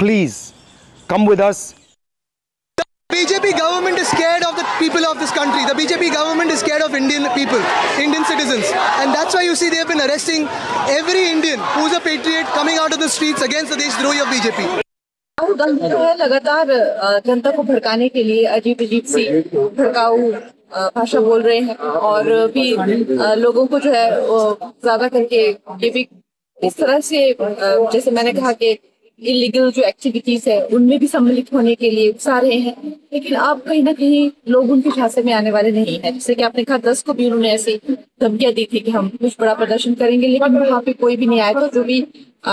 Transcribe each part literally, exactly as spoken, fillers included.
please come with us. The B J P government is scared of the people of this country. The B J P government is scared of Indian people, Indian citizens. And that's why you see they have been arresting every Indian who's a patriot coming out of the streets against the Deshdrohi of B J P. Rahul Gandhi जो है लगातार जनता को भड़काने के लिए अजीब अजीब सी भड़काऊ भाषा बोल रहे हैं और भी लोगों को जो है ज्यादा करके ये भी इस तरह से जैसे मैंने कहा कि इलीगल जो एक्टिविटीज है उनमें भी सम्मिलित होने के लिए उकसा रहे हैं। लेकिन अब कहीं ना कहीं लोग उनके झांसे में आने वाले नहीं है। जैसे कि आपने कहा दस को भी उन्होंने ऐसी धमकियां दी थी कि हम कुछ बड़ा प्रदर्शन करेंगे, लेकिन वहाँ पे कोई भी नहीं आया था। जो भी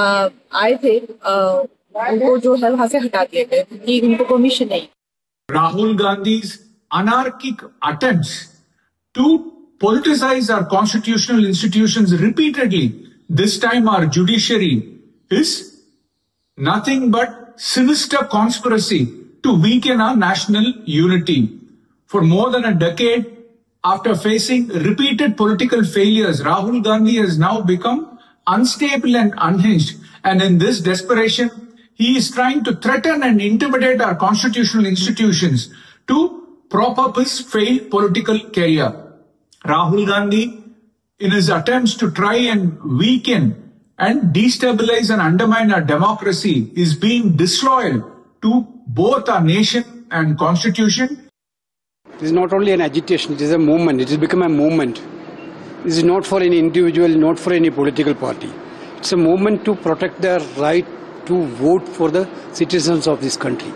आए थे उनको जो है वहां से हटा दिया गया क्योंकि उनको परमिशन नहीं। Rahul Gandhi's anarchic attempts to politicize our constitutional institutions repeatedly, this time our judiciary, is nothing but sinister conspiracy to weaken our national unity. For more than a decade, after facing repeated political failures, Rahul Gandhi has now become unstable and unhinged. And in this desperation, he is trying to threaten and intimidate our constitutional institutions to prop up his failed political career. Rahul Gandhi, in his attempts to try and weaken and destabilize and undermine our democracy, is being disloyal to both our nation and constitution. It is not only an agitation, it is a movement. It has become a movement. This is not for any individual, not for any political party. It's a movement to protect their right to vote for the citizens of this country.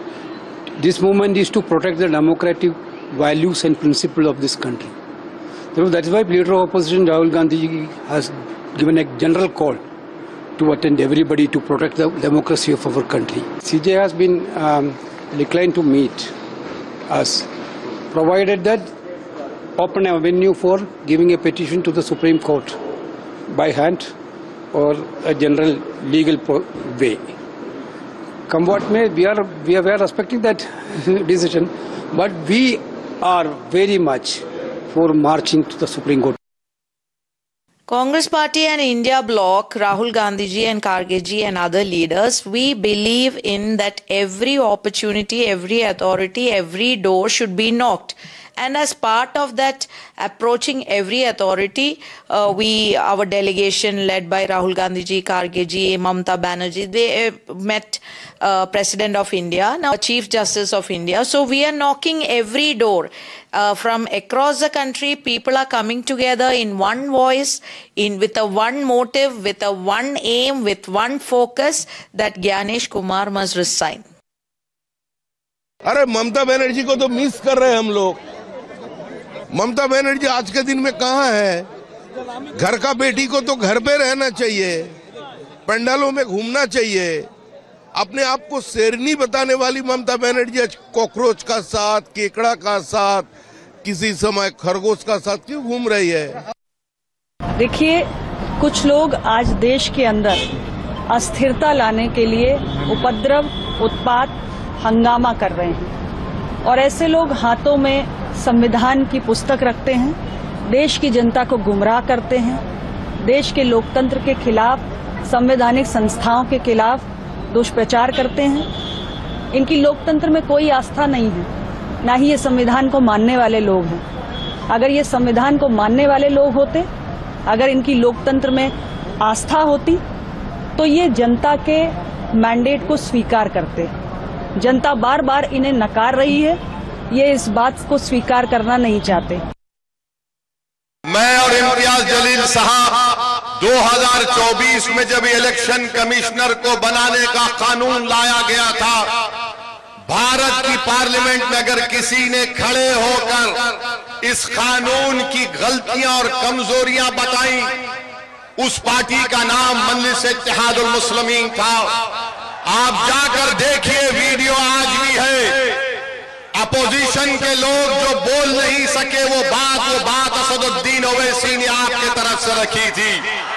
This movement is to protect the democratic values and principles of this country. So that is why Leader of Opposition Rahul Gandhi has given a general call to attend everybody to protect the democracy of our country. C J has been um, declined to meet us, provided that open avenue for giving a petition to the Supreme Court by hand or a general legal way. Come what may, we are, we are respecting that decision, but we are very much for marching to the Supreme Court. Congress Party and India Bloc, Rahul Gandhi ji and Kharge ji and other leaders, we believe in that every opportunity, every authority, every door should be knocked. And as part of that, approaching every authority, uh, we, our delegation led by Rahul Gandhi ji, Kharge ji, Mamata Banerjee, they uh, met uh, President of India, now Chief Justice of India. So we are knocking every door. Uh, from across the country, people are coming together in one voice, in with a one motive, with a one aim, with one focus, that Gyanesh Kumar must resign. अरे ममता बनर्जी को तो miss कर रहे हैं हम लोग। ममता बनर्जी आज के दिन में कहाँ है? घर का बेटी को तो घर पे रहना चाहिए, पंडालों में घूमना चाहिए। अपने आप को शेरनी बताने वाली ममता बनर्जी आज कॉकरोच का साथ, केकड़ा का साथ, किसी समय खरगोश का साथ क्यों घूम रही है? देखिए, कुछ लोग आज देश के अंदर अस्थिरता लाने के लिए उपद्रव, उत्पात, हंगामा कर रहे हैं और ऐसे लोग हाथों में संविधान की पुस्तक रखते हैं, देश की जनता को गुमराह करते हैं, देश के लोकतंत्र के खिलाफ, संवैधानिक संस्थाओं के खिलाफ दुष्प्रचार करते हैं। इनकी लोकतंत्र में कोई आस्था नहीं है, ना ही ये संविधान को मानने वाले लोग हैं। अगर ये संविधान को मानने वाले लोग होते, अगर इनकी लोकतंत्र में आस्था होती, तो ये जनता के मैंडेट को स्वीकार करते। जनता बार बार इन्हें नकार रही है, ये इस बात को स्वीकार करना नहीं चाहते। मैं और इम्तियाज जलील साहब दो हज़ार चौबीस में जब इलेक्शन कमिश्नर को बनाने का कानून लाया गया था, भारत की पार्लियामेंट में अगर किसी ने खड़े होकर इस कानून की गलतियां और कमजोरियां बताई, उस पार्टी का नाम मजलिस इत्तेहादुल मुस्लिमीन था। आप जाकर देखिए, वीडियो आज भी है। अपोजिशन के लोग जो बोल नहीं सके वो बात वो बात असदुद्दीन ओवैसी ने आपके तरफ से रखी थी।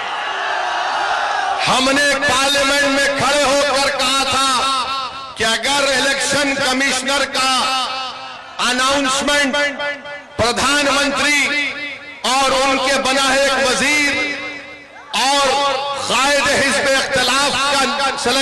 हमने पार्लियामेंट में खड़े होकर कहा था कि अगर इलेक्शन कमिश्नर का अनाउंसमेंट प्रधानमंत्री और उनके बना है एक वजीर और कायदे हिज़्ब इख्तिलाफ का